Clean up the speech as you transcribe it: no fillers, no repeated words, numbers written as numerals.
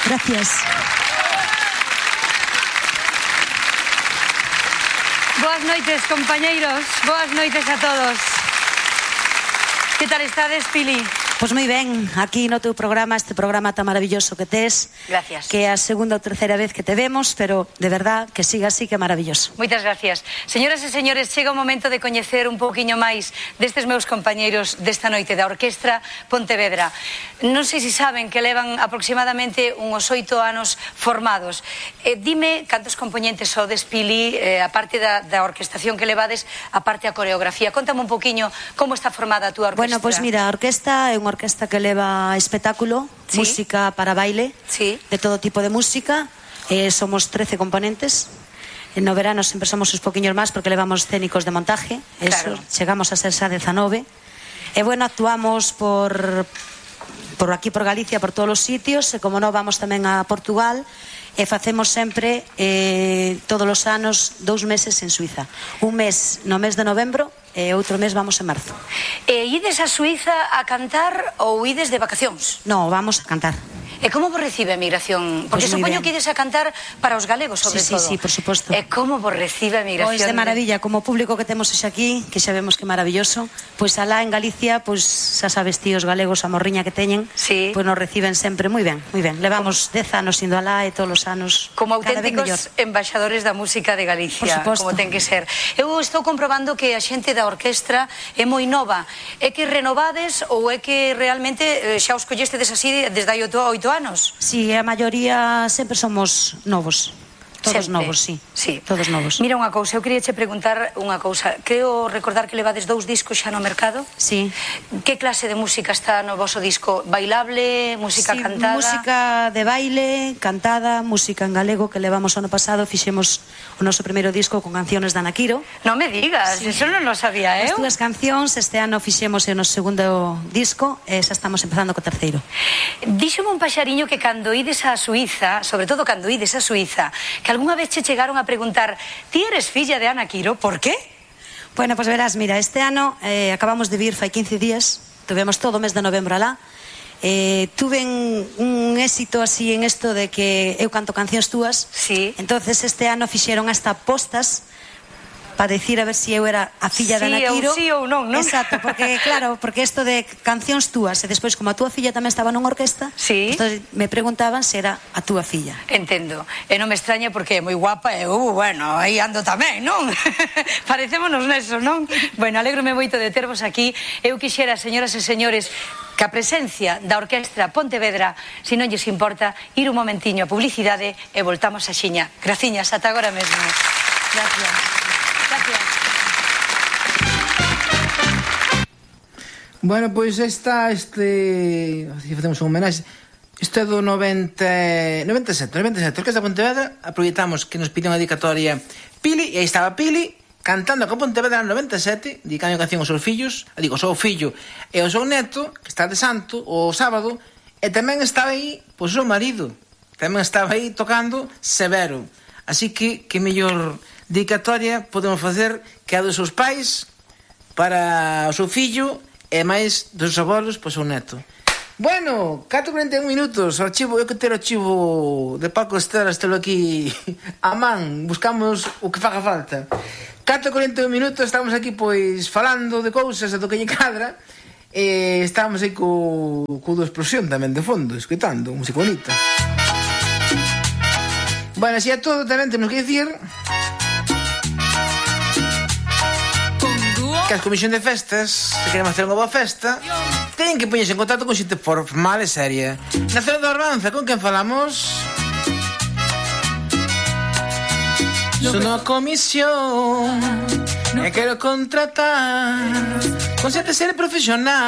Gracias. Boas noites, compañeiros. Boas noites a todos. Que tal estades, Pili? Pois moi ben, aquí no teu programa, este programa tan maravilloso que tes. Gracias. Que é a segunda ou terceira vez que te vemos, pero de verdad que siga así, que é maravilloso. Moitas gracias. Señoras e señores, chega o momento de coñecer un pouquiño máis destes meus compañeiros desta noite da Orquestra Pontevedra. Non sei se saben que levan aproximadamente uns 8 anos formados. Dime cantos componentes sodes, Pili, a parte da orquestación que levades, a parte a coreografía. Contame un pouquiño como está formada a túa orquestra. Bueno, pois mira, a orquesta é unha orquesta que leva espectáculo, sí, música para baile, sí, de todo tipo de música. Somos 13 componentes. No verano sempre somos uns poquinhos máis porque levamos escénicos de montaje. Eso, claro. Chegamos a ser xa 19. E bueno, actuamos por aquí, por Galicia, por todos os sitios. E como non, vamos tamén a Portugal. E facemos sempre todos os anos 2 meses en Suiza. Un mes no mes de novembro e outro mes vamos en marzo. E ides a Suiza a cantar ou ides de vacacións? No, vamos a cantar. E como vos recibe a migración? Porque pues supoño que ides a cantar para os galegos, sobre todo. Sí, por suposto. E como vos recibe a migración? Pois de maravilla, como público que temos hoxe aquí, que xa vemos que é maravilloso, pois alá en Galicia, pois xa sabes ti, os galegos, a morriña que teñen, sí, pois nos reciben sempre moi ben, moi ben. Levamos 10 anos indo alá e todos os anos como auténticos embaixadores da música de Galicia, como ten que ser. Eu estou comprobando que a xente da orquestra é moi nova. É que renovades ou é que realmente xa os collestedes así desde hai 8 anos? Sí, a maioría sempre somos novos. Todos novos, sí. Todos novos. Mira unha cousa, eu queria che preguntar unha cousa. Creo recordar que levades 2 discos xa no mercado. Sí. Que clase de música está no voso disco? Bailable, música cantada? Música de baile, cantada, música en galego, que levamos ano pasado, fixemos o noso primeiro disco con canciones de Ana Quiro. Non me digas, eso non lo sabía, As túas cancións, este ano fixemos o noso segundo disco e xa estamos empezando co terceiro. Díxome un paxariño que cando ides a Suiza, sobre todo cando ides a Suiza, que algunha vez che chegaron a preguntar: ti eres filla de Ana Quiro, por qué? Bueno, pues verás, mira, este ano acabamos de vir fai 15 días, tuvemos todo o mes de novembro alá. Tuve un éxito así en esto de que eu canto cancións túas. Sí. Entonces este ano fixeron hasta postas para decir a ver si eu era a filla de Ana Quiro. Sí ou non, non? Exacto, porque claro, porque isto de cancións túas e despois como a túa filla tamén estaba nunha orquesta, sí, entonces me preguntaban se era a túa filla. Entendo, e non me extraña porque é moi guapa e bueno, aí ando tamén, non? Parecémonos neso, non? Bueno, alégrome moito de tervos aquí. Eu quixera, señoras e señores, que a presencia da Orquestra Pontevedra, se non lles importa, ir un momentiño a publicidade e voltamos a xiña. Graciñas, ata agora mesmo. Gracias. Bueno, pois está facemos un homenaxe. Isto é do 97, Orquestra Pontevedra. Aproveitamos que nos pide unha dedicatoria Pili, e aí estaba Pili cantando con Pontevedra no 97, dedicando a canción aos seus fillos, digo, ao seu fillo e ao seu neto, que está de santo o sábado, e tamén estaba aí pois o seu marido, tamén estaba aí tocando severo. Así que mellor dedicatoria podemos facer que a dos seus pais para o seu fillo e máis dos abuelos pois o neto. Bueno, 4:41 minutos. Eu que ter o archivo de Paco Esteras, telo aquí a man, buscamos o que faga falta. 4:41 minutos, estamos aquí pois falando de cousas e do que lle cadra, e estamos aí co do explosión tamén de fondo, escutando música bonita. Bueno, así é todo, tamén temos que dicir que as comisións de festas, se queremos hacer unha boa festa, teñen que poñerse en contacto con xente formal e seria. Na zona da Orbanza, con quen falamos? Son unha comisión e quero contratar con xente seria profesional.